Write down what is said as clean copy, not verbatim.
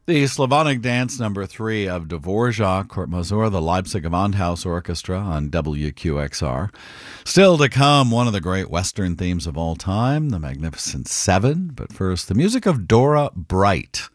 The Slavonic Dance number 3 of Dvorak, Kurt Masur, the Leipzig Gewandhaus Orchestra on WQXR. Still to come, one of the great Western themes of all time, the Magnificent Seven. But first, the music of Dora Bright.